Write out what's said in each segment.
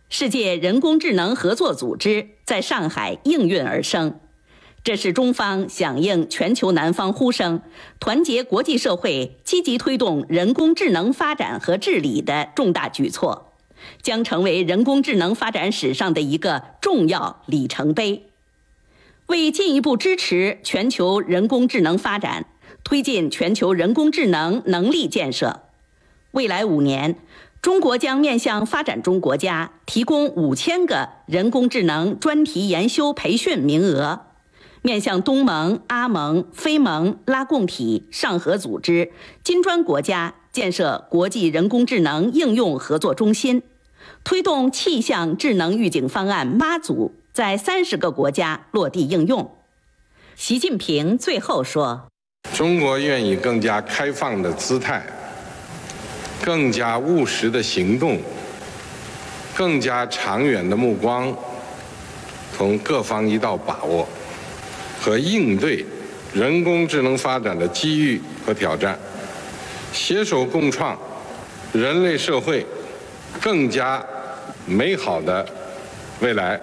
世界人工智能合作组织在上海应运而生。这是中方响应全球南方呼声，团结国际社会，积极推动人工智能发展和治理的重大举措，将成为人工智能发展史上的一个重要里程碑。为进一步支持全球人工智能发展，推进全球人工智能能力建设，未来5年，中国将面向发展中国家提供5000个人工智能专题研修培训名额，面向东盟、阿盟、非盟、拉共体、上合组织、金砖国家建设国际人工智能应用合作中心，推动气象智能预警方案妈祖在30个国家落地应用。习近平最后说：“ 中国愿以更加开放的姿态，更加务实的行动，更加长远的目光，同各方一道把握和应对人工智能发展的机遇和挑战，携手共创人类社会更加美好的未来。”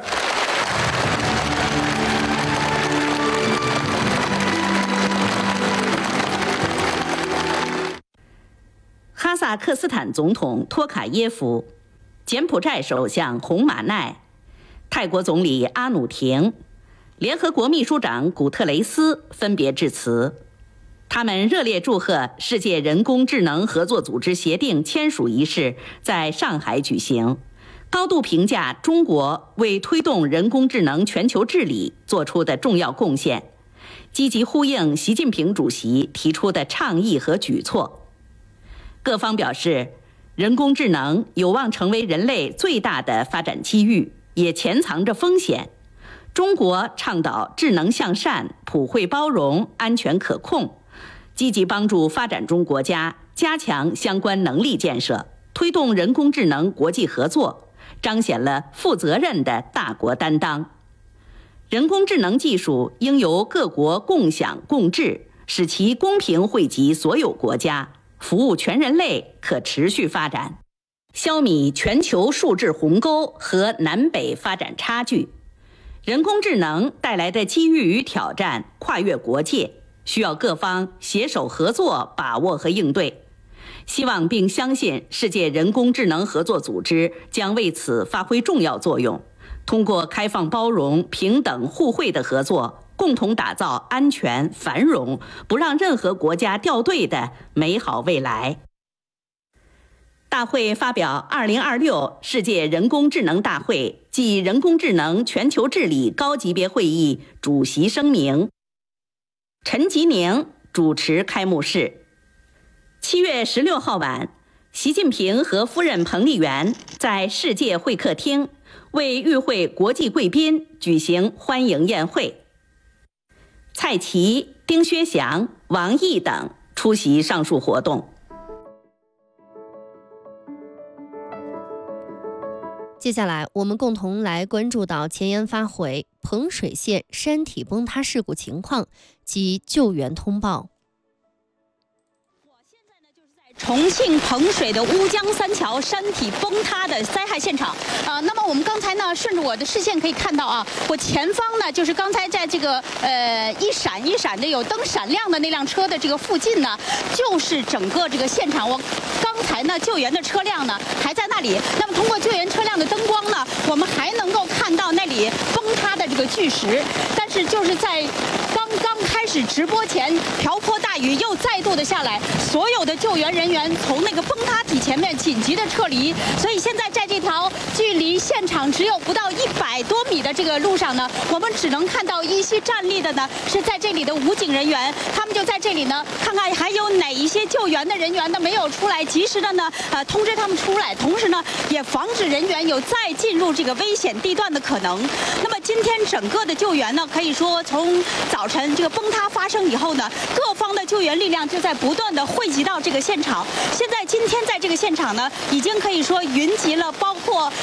哈萨克斯坦总统托卡耶夫、柬埔寨首相洪马奈、泰国总理阿努廷、联合国秘书长古特雷斯分别致辞，他们热烈祝贺世界人工智能合作组织协定签署仪式在上海举行，高度评价中国为推动人工智能全球治理做出的重要贡献，积极呼应习近平主席提出的倡议和举措。各方表示，人工智能有望成为人类最大的发展机遇，也潜藏着风险。中国倡导智能向善、普惠包容、安全可控，积极帮助发展中国家加强相关能力建设，推动人工智能国际合作，彰显了负责任的大国担当。人工智能技术应由各国共享共治，使其公平惠及所有国家，服务全人类可持续发展，消弭全球数字鸿沟和南北发展差距。人工智能带来的机遇与挑战跨越国界，需要各方携手合作把握和应对。希望并相信世界人工智能合作组织将为此发挥重要作用，通过开放包容、平等互惠的合作，共同打造安全、繁荣、不让任何国家掉队的美好未来。大会发表2026世界人工智能大会暨人工智能全球治理高级别会议主席声明，陈吉宁主持开幕式。7月16号晚，习近平和夫人彭丽媛在世界会客厅为与会国际贵宾举行欢迎宴会。蔡奇、丁薛祥、王毅等出席上述活动。 接下来，我们共同来关注到前言发回彭水县山体崩塌事故情况及救援通报。 重庆彭水的乌江三桥山体崩塌的灾害现场那么我们刚才呢，顺着我的视线可以看到啊，我前方呢就是刚才在这个一闪一闪的有灯闪亮的那辆车的这个附近呢，就是整个这个现场。我刚才呢救援的车辆呢还在那里，那么通过救援车辆的灯光呢，我们还能够看到那里崩塌的这个巨石。但是就是在刚开始直播前，瓢泼大雨又再度的下来，所有的救援人员从那个崩塌体前面紧急的撤离，所以现在在这条距离现场只有不到100多米的这个路上呢，我们只能看到依稀站立的呢是在这里的武警人员，他们就在这里呢，看看还有哪一些救援的人员呢没有出来，及时的呢通知他们出来，同时呢也防止人员有再进入这个危险地段的可能。那么今天整个的救援呢，可以说从早晨这个崩塌发生以后呢，各方的救援力量就在不断的汇集到这个现场。现在今天在这个现场呢，已经可以说云集了包括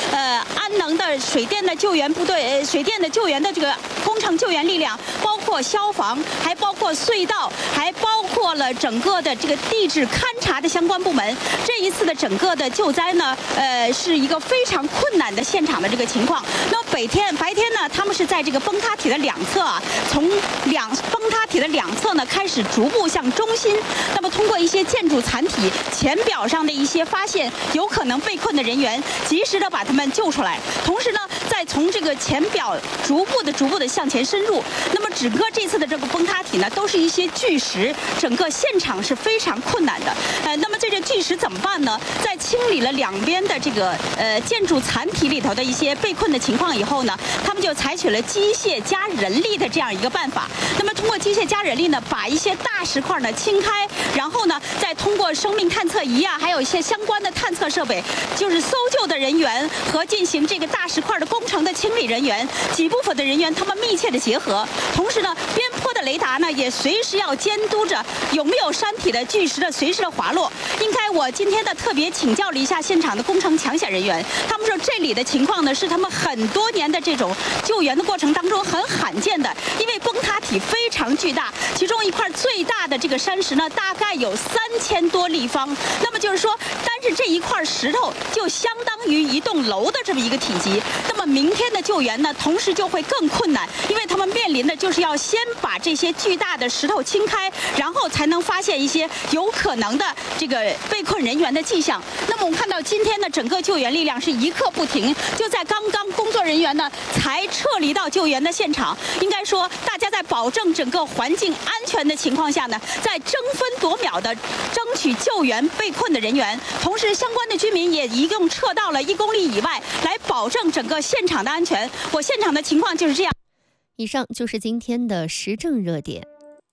安能的水电的救援部队、水电的救援的这个工程救援力量，包括消防，还包括隧道，还包括了整个的这个地质勘察的相关部门。这一次的整个的救灾呢，是一个非常困难的现场的这个情况。那么白天呢，他们是在这个崩塌体的两侧啊，从崩塌体的两侧呢开始逐步向中心，那么通过一些建筑残体浅表上的一些发现有可能被困的人员，及时的把他们救出来。同时呢，再从这个浅表逐步的向前深入。那么整个这次的这个崩塌体呢，都是一些巨石，整个现场是非常困难的。那么这个巨石怎么办呢？在清理了两边的这个建筑残体里头的一些被困的情况以后呢，他们就采取了机械加人力的这样一个办法。那么通过机械加人力呢，把一些大石块呢清开，然后呢，再通过生命探测仪啊，还有一些相关的探测设备，就是搜救的人员和进行这个大石块的工程的清理人员几部分的人员，他们密切的结合。同时呢，边坡的雷达呢也随时要监督着有没有山体的巨石的随时的滑落。应该我今天呢特别请教了一下现场的工程抢险人员，他们说这里的情况呢是他们很多年的这种救援的过程当中很罕见的，因为崩塌体非常巨大，其中一块最大的这个山石呢大概有3000多立方，那么就是说，单是这一块石头就相当于一栋楼的这么一个体积。那么明天的救援呢，同时就会更困难，因为他们面临的就是要先把这些巨大的石头清开，然后才能发现一些有可能的这个被困人员的迹象。那么我们看到今天的整个救援力量是一刻不停，就在刚刚工作人员呢才撤离到救援的现场。应该说，大家在保证整个环境安全的情况下呢，在争分夺秒的争取救援被困的人员，同时相关的居民也一共撤到了1公里以外，来保证整个现场的安全。我现场的情况就是这样。 以上就是今天的时政热点。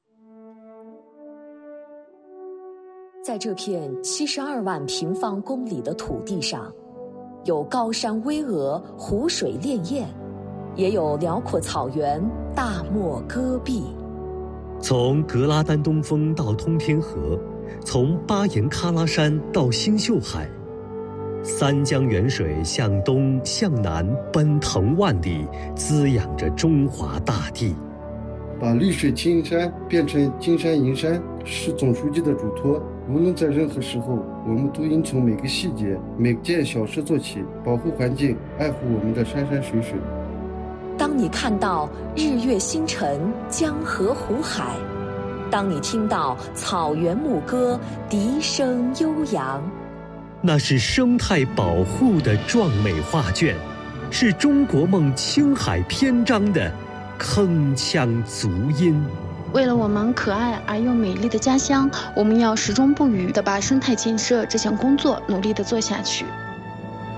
在这片72万平方公里的土地上，有高山巍峨、湖水潋滟，也有辽阔草原、大漠戈壁。 从格拉丹东峰到通天河，从巴颜喀拉山到星宿海，三江源水向东向南奔腾万里，滋养着中华大地。 把绿水青山变成金山银山是总书记的嘱托。无论在任何时候，我们都应从每个细节、每件小事做起，保护环境，爱护我们的山山水水。 当你看到日月星辰、江河湖海，当你听到草原牧歌笛声悠扬， 那是生态保护的壮美画卷，是中国梦青海篇章的铿锵足音。 为了我们可爱而又美丽的家乡，我们要始终不渝地把生态建设这项工作努力地做下去。